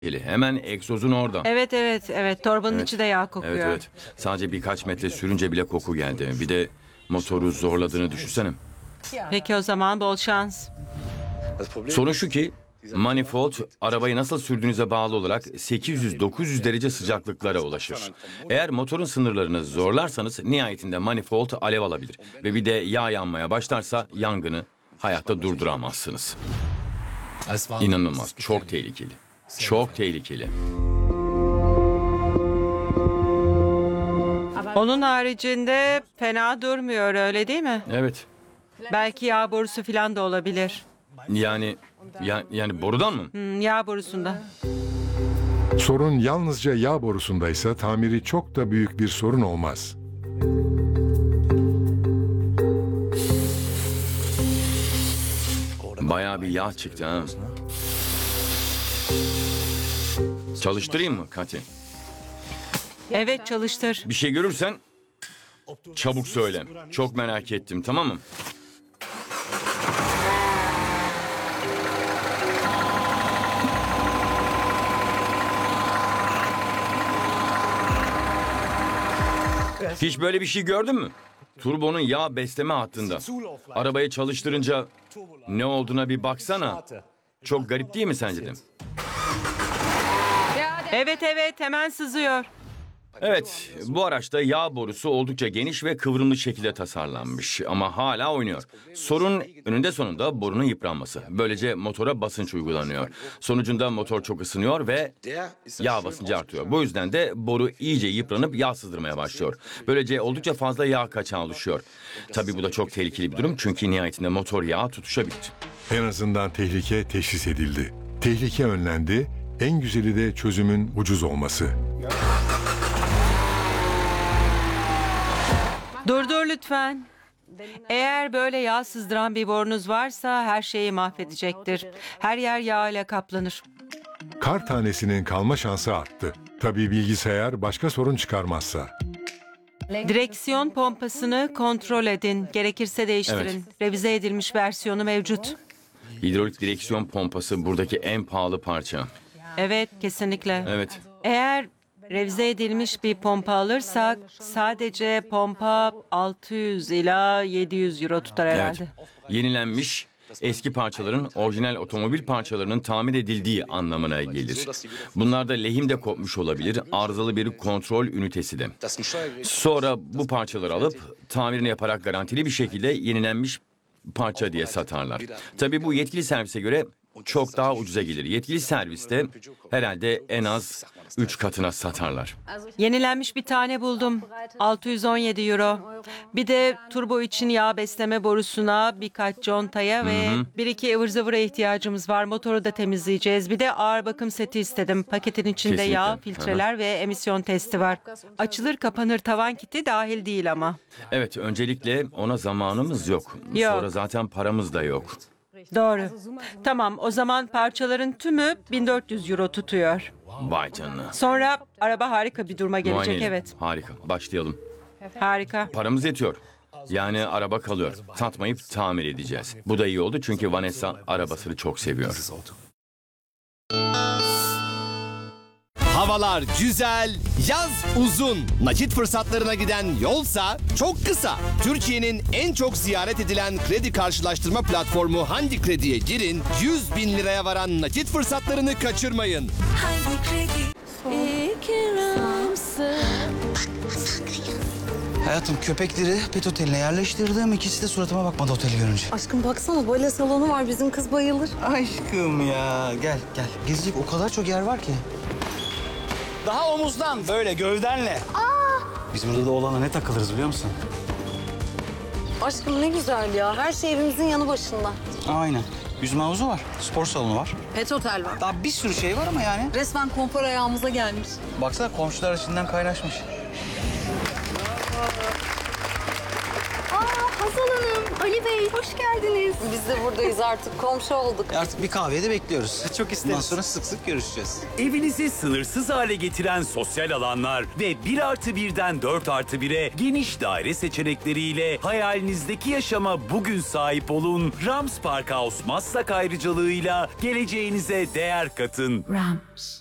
Hemen egzozun orada. Evet, evet, evet. Torbanın Evet. içi de yağ kokuyor. Evet, evet. Sadece birkaç metre sürünce bile koku geldi. Bir de motoru zorladığını düşünsene. Peki o zaman bol şans. Sorun şu ki manifold arabayı nasıl sürdüğünüze bağlı olarak 800-900 derece sıcaklıklara ulaşır. Eğer motorun sınırlarını zorlarsanız nihayetinde manifold alev alabilir. Ve bir de yağ yanmaya başlarsa yangını hayatta durduramazsınız. İnanılmaz, çok tehlikeli. Çok tehlikeli. Onun haricinde fena durmuyor, öyle değil mi? Evet. Belki yağ borusu falan da olabilir. Yani borudan mı? Yağ borusunda. Sorun yalnızca yağ borusundaysa tamiri çok da büyük bir sorun olmaz. Bayağı bir yağ çıktı ha. Çalıştırayım mı Kati? Evet, çalıştır. Bir şey görürsen çabuk söyle. Çok merak ettim, tamam mı? Hiç böyle bir şey gördün mü? Turbonun yağ besleme hattında. Arabayı çalıştırınca ne olduğuna bir baksana. Çok garip değil mi sence de? Evet, evet, hemen sızıyor. Evet, bu araçta yağ borusu oldukça geniş ve kıvrımlı şekilde tasarlanmış ama hala oynuyor. Sorun önünde sonunda borunun yıpranması. Böylece motora basınç uygulanıyor. Sonucunda motor çok ısınıyor ve yağ basıncı artıyor. Bu yüzden de boru iyice yıpranıp yağ sızdırmaya başlıyor. Böylece oldukça fazla yağ kaçağı oluşuyor. Tabii bu da çok tehlikeli bir durum çünkü nihayetinde motor yağı tutuşabilir. En azından tehlike teşhis edildi. Tehlike önlendi, en güzeli de çözümün ucuz olması. Durdur lütfen. Eğer böyle yağ sızdıran bir borunuz varsa her şeyi mahvedecektir. Her yer yağ ile kaplanır. Kar tanesinin kalma şansı arttı. Tabii bilgisayar başka sorun çıkarmazsa. Direksiyon pompasını kontrol edin. Gerekirse değiştirin. Revize edilmiş versiyonu mevcut. Hidrolik direksiyon pompası buradaki en pahalı parça. Evet, kesinlikle. Evet. Eğer revize edilmiş bir pompa alırsak sadece pompa 600 ila 700 euro tutar herhalde. Evet. Yenilenmiş eski parçaların orijinal otomobil parçalarının tamir edildiği anlamına gelir. Bunlarda lehim de kopmuş olabilir, arızalı bir kontrol ünitesi de. Sonra bu parçaları alıp tamirini yaparak garantili bir şekilde yenilenmiş parça diye satarlar. Tabii bu yetkili servise göre çok daha ucuza gelir. Yetkili serviste herhalde en az 3 katına satarlar. Yenilenmiş bir tane buldum. 617 euro. Bir de turbo için yağ besleme borusuna, birkaç contaya ve bir iki ıvır zıvıra ihtiyacımız var. Motoru da temizleyeceğiz. Bir de ağır bakım seti istedim. Paketin içinde Kesinlikle. yağ, filtreler ve emisyon testi var. Açılır kapanır tavan kiti dahil değil ama. Evet, öncelikle ona zamanımız yok. Yok. Sonra zaten paramız da yok. Doğru. Tamam, o zaman parçaların tümü 1400 euro tutuyor. Vay canına. Sonra araba harika bir duruma gelecek, Muayeneyle. evet. Harika. Başlayalım. Harika. Paramız yetiyor. Yani araba kalıyor. Satmayıp tamir edeceğiz. Bu da iyi oldu çünkü Vanessa arabasını çok seviyor. Havalar güzel, yaz uzun. Nakit fırsatlarına giden yolsa çok kısa. Türkiye'nin en çok ziyaret edilen kredi karşılaştırma platformu Handi Kredi'ye girin. 100 bin liraya varan nakit fırsatlarını kaçırmayın. Handi Kredi. Hayatım, köpekleri pet oteline yerleştirdim. İkisi de suratıma bakmadı oteli görünce. Aşkım baksana, bale salonu var, bizim kız bayılır. Aşkım ya, gel gel. Gezecek o kadar çok yer var ki. Daha omuzdan, böyle gövdenle. Biz burada da oğlana ne takılırız biliyor musun? Aşkım ne güzel ya, her şey evimizin yanı başında. Aynen. Yüzme havuzu var, spor salonu var. Pet otel var. Daha bir sürü şey var ama yani. Resmen konfor ayağımıza gelmiş. Baksana komşular içinden kaynaşmış. Hazal Hanım, Ali Bey hoş geldiniz. Biz de buradayız artık, komşu olduk. Artık bir kahveye de bekliyoruz. Çok isteriz. Bundan sonra sık sık görüşeceğiz. Evinizi sınırsız hale getiren sosyal alanlar ve 1+1'den 4+1'e geniş daire seçenekleriyle hayalinizdeki yaşama bugün sahip olun. Rams Park House Maslak ayrıcalığıyla geleceğinize değer katın. Rams.